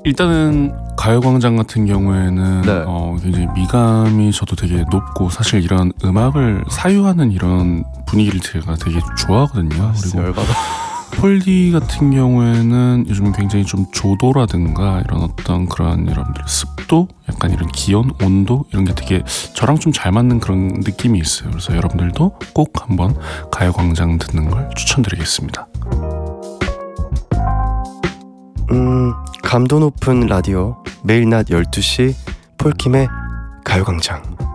일단은 가요광장 같은 경우에는 네. 굉장히 미감이 저도 되게 높고 사실 이런 음악을 사유하는 이런 분위기를 제가 되게 좋아하거든요. 그리고 열받아. 폴디 같은 경우에는 요즘 굉장히 좀 조도라든가 이런 어떤 그런 여러분들 습도, 약간 이런 기온, 온도 이런 게 되게 저랑 좀 잘 맞는 그런 느낌이 있어요. 그래서 여러분들도 꼭 한번 가요광장 듣는 걸 추천드리겠습니다. 감도 높은 라디오 매일 낮 12시 폴킴의 가요광장.